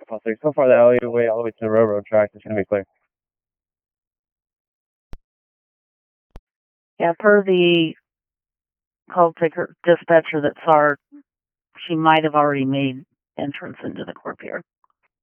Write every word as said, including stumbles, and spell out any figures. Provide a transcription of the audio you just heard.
Oh, so so far the alleyway all the way to the railroad tracks is going to be clear. Yeah, per the call taker dispatcher that saw her, she might have already made entrance into the court here.